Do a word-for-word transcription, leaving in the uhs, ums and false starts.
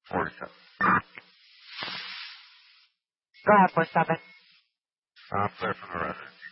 forty-seven. Go ahead for seven. I'm clear for the record.